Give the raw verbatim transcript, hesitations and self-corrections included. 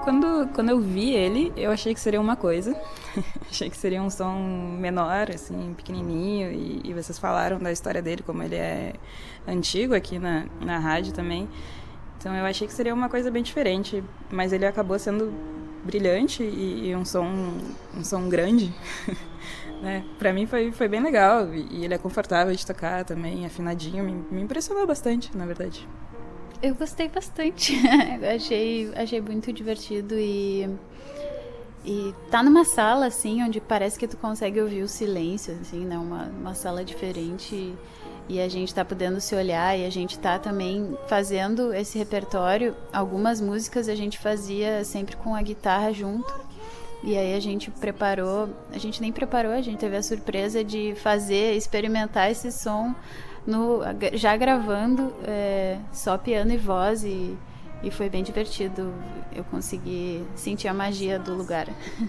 Quando, quando eu vi ele, eu achei que seria uma coisa. Achei que seria um som menor, assim, pequenininho. E, e vocês falaram da história dele, como ele é antigo aqui na, na rádio também. Então eu achei que seria uma coisa bem diferente. Mas ele acabou sendo brilhante e, e um som, um som grande. Né? Pra mim foi, foi bem legal. E, e ele é confortável de tocar também, afinadinho. Me, me impressionou bastante, na verdade. Eu gostei bastante. Eu achei, achei muito divertido e, e tá numa sala, assim, onde parece que tu consegue ouvir o silêncio, assim, né? Uma, uma sala diferente e a gente tá podendo se olhar e a gente tá também fazendo esse repertório. Algumas músicas a gente fazia sempre com a guitarra junto e aí a gente preparou, a gente nem preparou, a gente teve a surpresa de fazer, experimentar esse som no, já gravando é, só piano e voz e, e foi bem divertido. Eu consegui sentir a magia do lugar.